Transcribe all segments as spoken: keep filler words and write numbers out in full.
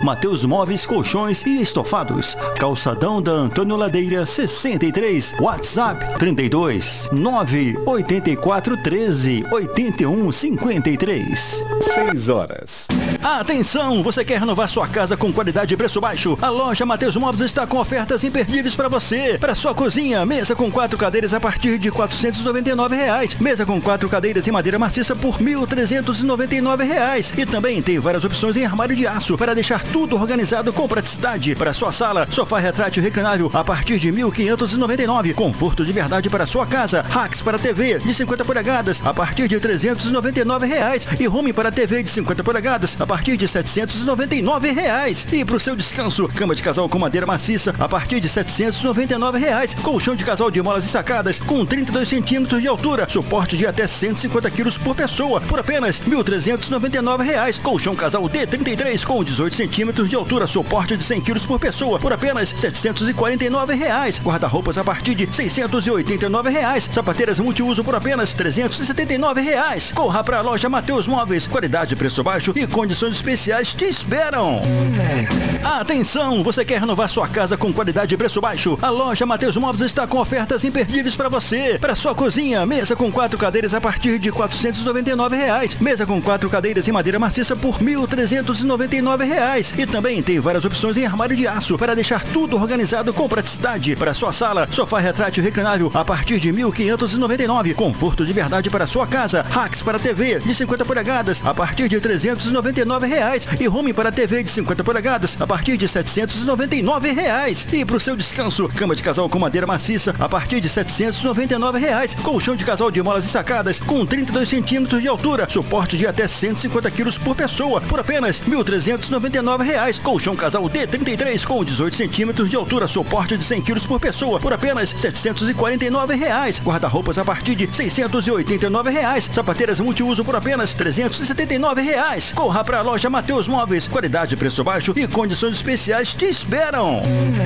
Mateus Móveis, Colchões e Estofados. Calçadão da Antônio Ladeira, sessenta e três. WhatsApp trinta e dois, nove oito quatro, treze, oitenta e um, cinquenta e três. seis horas. Atenção, você quer renovar sua casa com qualidade e preço baixo? A loja Mateus Móveis está com ofertas imperdíveis para você. Para sua cozinha, mesa com quatro cadeiras a partir de quatrocentos e noventa e nove reais. Mesa com quatro cadeiras em madeira maciça por mil trezentos e noventa e nove reais. E também tem várias opções em armário de aço para deixar tudo organizado com praticidade. Para sua sala, sofá retrátil reclinável a partir de mil quinhentos e noventa e nove. Conforto de verdade para sua casa. Racks para T V de cinquenta polegadas a partir de trezentos e noventa e nove reais. E home para T V de cinquenta polegadas a partir de setecentos e noventa e nove reais. E para o seu descanso, cama de casal com madeira maciça a partir de setecentos e noventa e nove reais. Colchão de casal de molas e sacadas com trinta e dois centímetros de altura, suporte de até cento e cinquenta quilos por pessoa, por apenas mil trezentos e noventa e nove reais. Colchão casal D trinta e três com dezoito centímetros de altura, suporte de cem quilos por pessoa, por apenas setecentos e quarenta e nove reais. Guarda-roupas a partir de seiscentos e oitenta e nove reais. Sapateiras multiuso por apenas trezentos e setenta e nove reais. Corra para a loja Mateus Móveis, qualidade, preço baixo e condições especiais te esperam. Atenção, você quer renovar sua casa com qualidade e preço baixo? A loja Mateus Móveis está com ofertas imperdíveis para você. Para sua cozinha, mesa com quatro cadeiras a partir de quatrocentos e noventa e nove reais. Mesa com quatro cadeiras em madeira maciça por mil trezentos e noventa e nove reais. E também tem várias opções em armário de aço para deixar tudo organizado com praticidade. Para sua sala, sofá retrátil reclinável a partir de mil quinhentos e noventa e nove. Conforto de verdade para sua casa. Racks para T V de cinquenta polegadas a partir de trezentos e noventa e nove reais. E home para T V de cinquenta polegadas a partir de setecentos e noventa e nove reais. E para o seu descanso, cama de casal com madeira maciça a partir de setecentos e noventa e nove reais. Colchão de casal de molas e sacadas com trinta e dois centímetros de altura, suporte de até cento e cinquenta quilos por pessoa, por apenas mil trezentos e noventa e nove reais. Colchão casal D trinta e três com dezoito centímetros de altura, suporte de cem quilos por pessoa, por apenas setecentos e quarenta e nove reais. Guarda-roupas a partir de seiscentos e oitenta e nove reais. Sapateiras multiuso por apenas trezentos e setenta e nove reais. Corra para a loja Mateus Móveis, qualidade, preço baixo e condições especiais te esperam.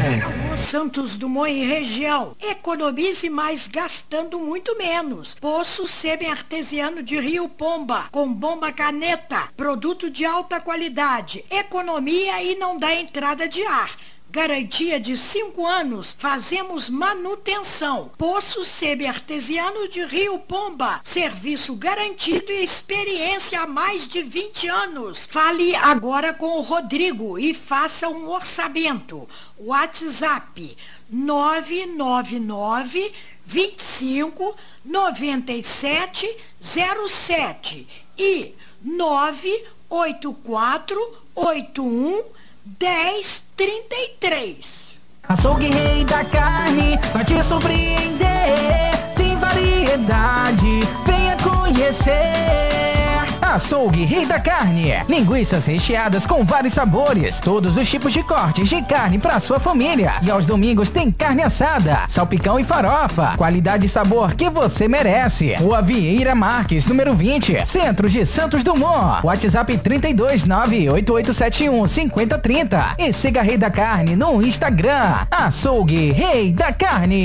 Santos Dumont e região. Economize mais gastando muito menos. Poço semi-artesiano de Rio Pomba, com bomba caneta, produto de alta qualidade, economia e não dá entrada de ar. Garantia de cinco anos, fazemos manutenção. Poço semi-artesiano de Rio Pomba, serviço garantido e experiência há mais de vinte anos. Fale agora com o Rodrigo e faça um orçamento. WhatsApp nove nove nove, vinte e cinco, noventa e sete, zero sete e nove oito quatro, oito um, dez, trinta e três. Açougue Rei da Carne vai te surpreender. Tem variedade, venha conhecer. Açougue Rei da Carne. Linguiças recheadas com vários sabores. Todos os tipos de cortes de carne para sua família. E aos domingos tem carne assada, salpicão e farofa. Qualidade e sabor que você merece. Rua Vieira Marques, número vinte, Centro de Santos Dumont. WhatsApp trinta e dois, nove oito oito sete um, cinco zero três zero. E siga Rei da Carne no Instagram. Açougue Rei da Carne.